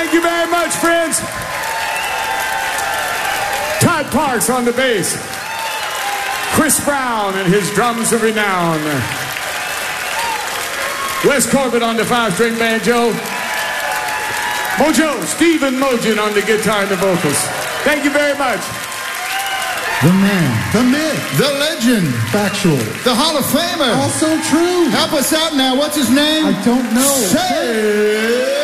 Thank you very much, friends. Todd Parks on the bass. Chris Brown and his drums of renown. Wes Corbett on the 5-string banjo. Mojo, Stephen Mojan on the guitar and the vocals. Thank you very much. The man, the myth, the legend, factual, the Hall of Famer, also true. Help us out now. What's his name? I don't know. Say